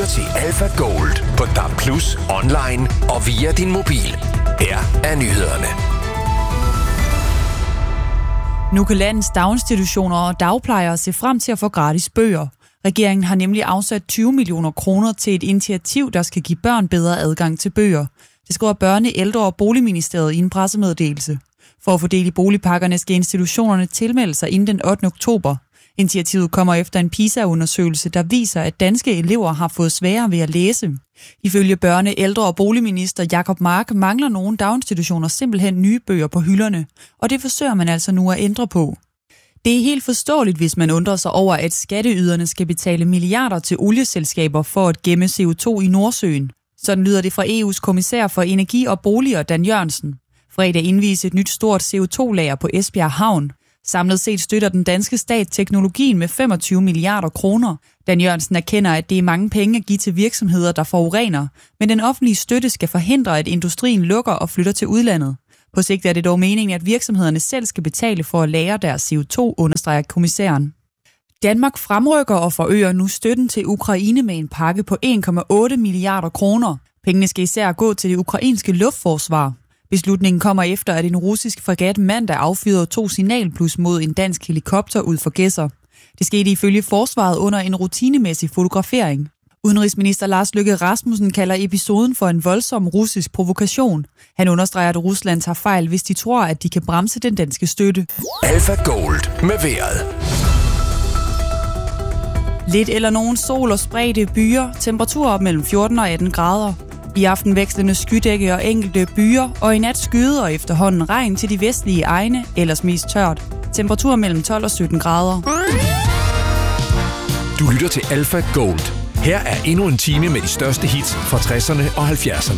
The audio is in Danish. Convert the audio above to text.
lytter til Alpha Gold på DAB+, online og via din mobil. Her er nyhederne. Nu kan landets daginstitutioner og dagplejere se frem til at få gratis bøger. Regeringen har nemlig afsat 20 millioner kroner til et initiativ, der skal give børn bedre adgang til bøger. Det skriver Børne-, Ældre- og Boligministeriet i en pressemeddelelse. For at få del i boligpakkerne skal institutionerne tilmelde sig inden den 8. oktober. Initiativet kommer efter en PISA-undersøgelse, der viser, at danske elever har fået sværere ved at læse. Ifølge børne-, ældre- og boligminister Jacob Mark mangler nogle daginstitutioner simpelthen nye bøger på hylderne, og det forsøger man altså nu at ændre på. Det er helt forståeligt, hvis man undrer sig over, at skatteyderne skal betale milliarder til olieselskaber for at gemme CO2 i Nordsøen. Sådan lyder det fra EU's kommissær for energi og boliger, Dan Jørgensen. Fredag indvies et nyt stort CO2-lager på Esbjerg Havn. Samlet set støtter den danske stat teknologien med 25 milliarder kroner. Dan Jørgensen erkender, at det er mange penge at give til virksomheder, der forurener, men den offentlige støtte skal forhindre, at industrien lukker og flytter til udlandet. På sigt er det dog meningen, at virksomhederne selv skal betale for at lagre deres CO2, understreger kommissæren. Danmark fremrykker og forøger nu støtten til Ukraine med en pakke på 1,8 milliarder kroner. Pengene skal især gå til det ukrainske luftforsvar. Beslutningen kommer efter, at en russisk fregat mandag affyrede 2 signalplus mod en dansk helikopter ud for Gedser. Det skete ifølge forsvaret under en rutinemæssig fotografering. Udenrigsminister Lars Løkke Rasmussen kalder episoden for en voldsom russisk provokation. Han understreger, at Rusland tager fejl, hvis de tror, at de kan bremse den danske støtte. Alpha Gold med vejret. Lidt eller nogen sol og spredte byer, temperaturer op mellem 14 og 18 grader. I aften vekslende skydække og enkelte byer, og i nat skyde og efterhånden regn til de vestlige egne, ellers mest tørt. Temperaturer mellem 12 og 17 grader. Du lytter til Alpha Gold. Her er endnu en time med de største hits fra 60'erne og 70'erne.